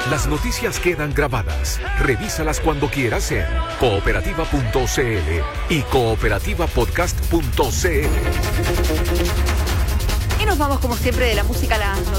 Las noticias quedan grabadas. Revísalas cuando quieras en cooperativa.cl y cooperativapodcast.cl. Y nos vamos como siempre de la música a las